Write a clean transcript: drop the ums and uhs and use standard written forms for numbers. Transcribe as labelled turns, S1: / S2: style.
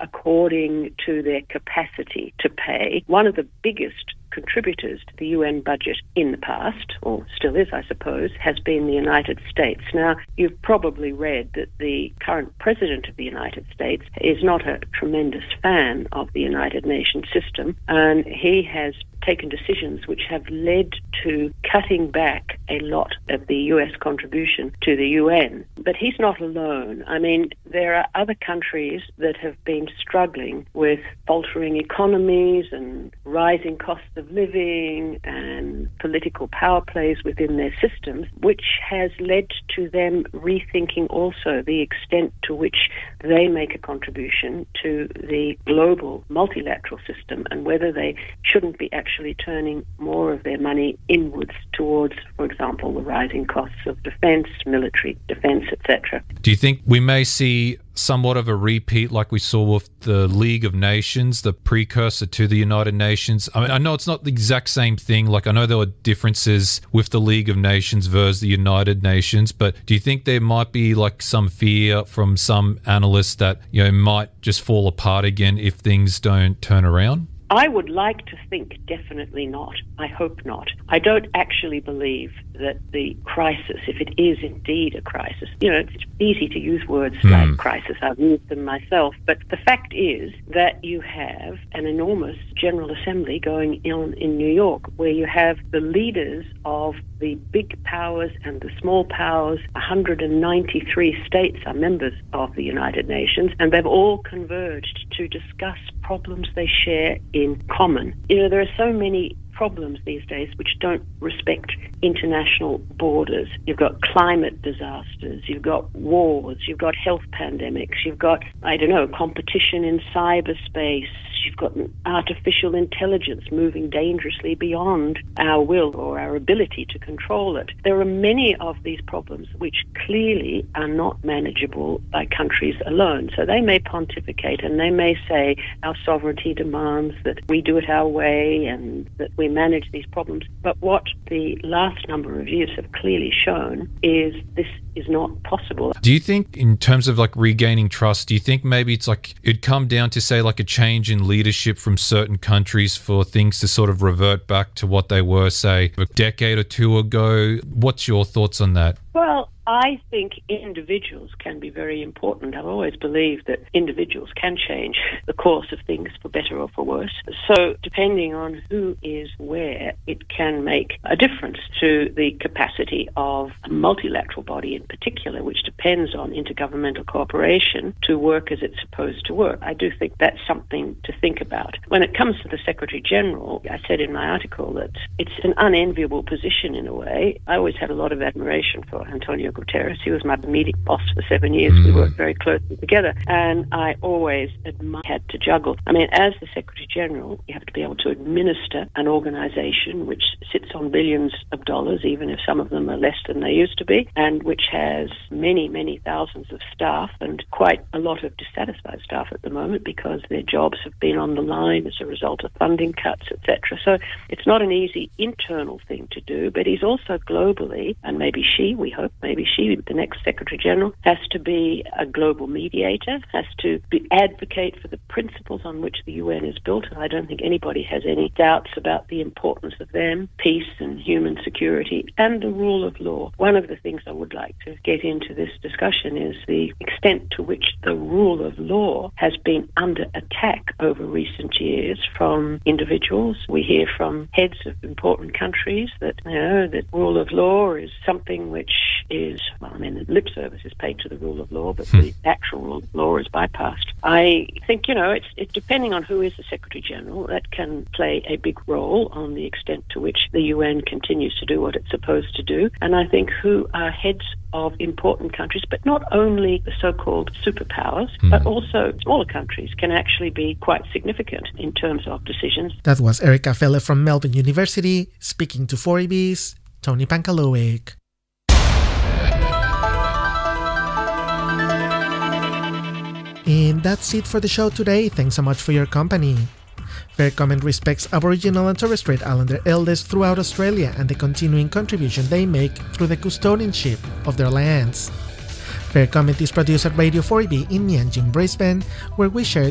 S1: according to their capacity to pay. One of the biggest contributors to the UN budget in the past, or still is, I suppose, has been the United States. Now, you've probably read that the current president of the United States is not a tremendous fan of the United Nations system, and he has taken decisions which have led to cutting back a lot of the US contribution to the UN. But he's not alone. I mean, there are other countries that have been struggling with faltering economies and rising costs of living and political power plays within their systems, which has led to them rethinking also the extent to which they make a contribution to the global multilateral system and whether they shouldn't be actually turning more of their money inwards towards, for example, the rising costs of defence, military defence, etc.
S2: Do you think we may see somewhat of a repeat like we saw with the League of Nations, the precursor to the United Nations? I mean, I know it's not the exact same thing. Like, I know there were differences with the League of Nations versus the United Nations, but do you think there might be like some fear from some analysts that, you know, it might just fall apart again if things don't turn around?
S1: I would like to think definitely not. I hope not. I don't actually believe that the crisis, if it is indeed a crisis, you know, it's easy to use words like crisis. I've used them myself. But the fact is that you have an enormous General Assembly going on in New York where you have the leaders of the big powers and the small powers. 193 states are members of the United Nations, and they've all converged to discuss problems they share in common. You know, there are so many problems these days which don't respect international borders. You've got climate disasters, you've got wars, you've got health pandemics, you've got, competition in cyberspace, you've got artificial intelligence moving dangerously beyond our will or our ability to control it. There are many of these problems which clearly are not manageable by countries alone. So they may pontificate and they may say our sovereignty demands that we do it our way and that we manage these problems. But what the last number of years have clearly shown is this is not possible.
S2: Do you think, in terms of like regaining trust, do you think maybe it's like it'd come down to, say, like a change in leadership from certain countries for things to sort of revert back to what they were, say, a decade or two ago? What's your thoughts on that?
S1: Well, I think individuals can be very important. I've always believed that individuals can change the course of things for better or for worse. So depending on who is where, it can make a difference to the capacity of a multilateral body in particular, which depends on intergovernmental cooperation to work as it's supposed to work. I do think that's something to think about. When it comes to the Secretary General, I said in my article that it's an unenviable position in a way. I always had a lot of admiration for Antonio Guterres. He was my immediate boss for 7 years. We worked very closely together, and I always had to juggle. I mean, as the Secretary General, you have to be able to administer an organization which sits on billions of dollars, even if some of them are less than they used to be, and which has many, many thousands of staff and quite a lot of dissatisfied staff at the moment because their jobs have been on the line as a result of funding cuts, etc. So it's not an easy internal thing to do, but he's also globally, and maybe we hope, the next Secretary General, has to be a global mediator, has to advocate for the principles on which the UN is built, and I don't think anybody has any doubts about the importance of them, peace and human security, and the rule of law. One of the things I would like to get into this discussion is the extent to which the rule of law has been under attack over recent years from individuals. We hear from heads of important countries that, that rule of law is something which is, the lip service is paid to the rule of law, but the actual rule of law is bypassed. I think, it's depending on who is the Secretary General, that can play a big role on the extent to which the UN continues to do what it's supposed to do. And I think who are heads of important countries, but not only the so-called superpowers, but also smaller countries can actually be quite significant in terms of decisions.
S3: That was Erica Felle from Melbourne University speaking to 4EB's Tony Pankalowic. And that's it for the show today. Thanks so much for your company. Fair Comment respects Aboriginal and Torres Strait Islander elders throughout Australia and the continuing contribution they make through the custodianship of their lands. Fair Comment is produced at Radio 4EB in Mianjin, Brisbane, where we share